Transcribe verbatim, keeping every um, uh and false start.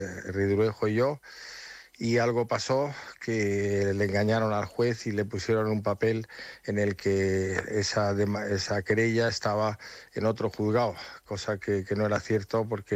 Ridruejo y yo, y algo pasó que le engañaron al juez y le pusieron un papel en el que esa, esa querella estaba en otro juzgado, cosa que, que no era cierto porque